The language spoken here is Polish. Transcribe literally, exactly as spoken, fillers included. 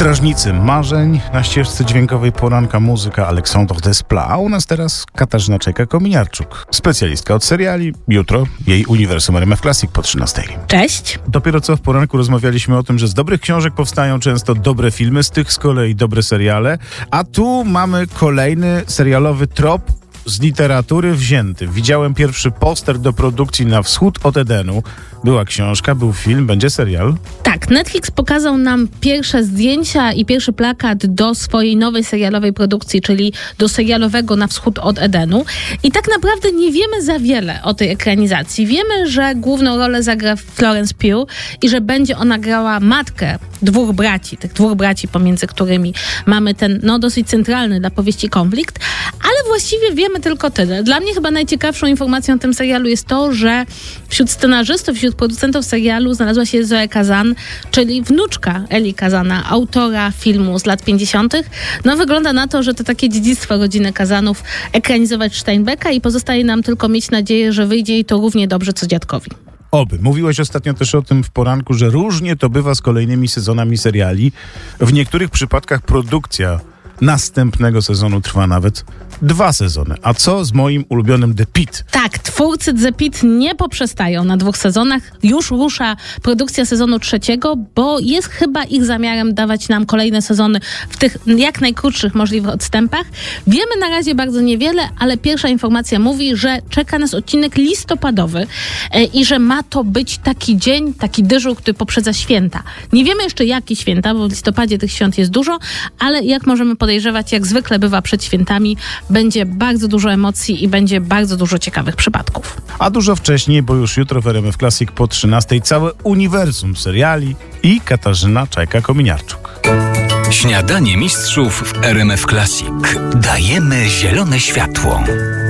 Strażnicy marzeń, na ścieżce dźwiękowej poranka muzyka Aleksandr Desplat, a u nas teraz Katarzyna Czajka-Kominiarczuk, specjalistka od seriali. Jutro jej uniwersum R M F Classic po trzynastej. Cześć. Dopiero co w poranku rozmawialiśmy o tym, że z dobrych książek powstają często dobre filmy, z tych z kolei dobre seriale, a tu mamy kolejny serialowy trop z literatury wzięty. Widziałem pierwszy poster do produkcji Na wschód od Edenu. Była książka, był film, będzie serial. Tak, Netflix pokazał nam pierwsze zdjęcia i pierwszy plakat do swojej nowej serialowej produkcji, czyli do serialowego Na wschód od Edenu. I tak naprawdę nie wiemy za wiele o tej ekranizacji. Wiemy, że główną rolę zagra Florence Pugh i że będzie ona grała matkę dwóch braci, tych dwóch braci, pomiędzy którymi mamy ten, no, dosyć centralny dla powieści konflikt, ale właściwie wiemy tylko tyle. Dla mnie chyba najciekawszą informacją o tym serialu jest to, że wśród scenarzystów, wśród producentów serialu znalazła się Zoe Kazan, czyli wnuczka Eli Kazana, autora filmu z lat pięćdziesiątych. No wygląda na to, że to takie dziedzictwo rodziny Kazanów ekranizować Steinbecka i pozostaje nam tylko mieć nadzieję, że wyjdzie jej to równie dobrze co dziadkowi. Oby. Mówiłeś ostatnio też o tym w poranku, że różnie to bywa z kolejnymi sezonami seriali. W niektórych przypadkach produkcja następnego sezonu trwa nawet dwa sezony. A co z moim ulubionym The Pitt? Tak, twórcy The Pitt nie poprzestają na dwóch sezonach. Już rusza produkcja sezonu trzeciego, bo jest chyba ich zamiarem dawać nam kolejne sezony w tych jak najkrótszych możliwych odstępach. Wiemy na razie bardzo niewiele, ale pierwsza informacja mówi, że czeka nas odcinek listopadowy e, i że ma to być taki dzień, taki dyżur, który poprzedza święta. Nie wiemy jeszcze jakie święta, bo w listopadzie tych świąt jest dużo, ale jak możemy podejrzewać, jak zwykle bywa przed świętami, będzie bardzo dużo emocji i będzie bardzo dużo ciekawych przypadków. A dużo wcześniej, bo już jutro w R M F Classic po trzynastej całe uniwersum seriali i Katarzyna Czajka-Kominiarczuk. Śniadanie mistrzów w R M F Classic. Dajemy zielone światło.